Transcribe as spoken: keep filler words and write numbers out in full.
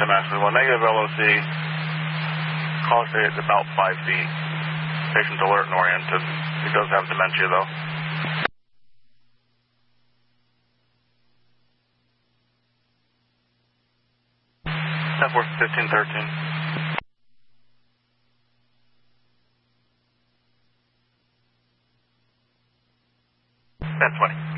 ten Master one, negative L O C. Call state is about five feet. Patient's alert and oriented. He does have dementia, though. ten four, fifteen thirteen. ten twenty.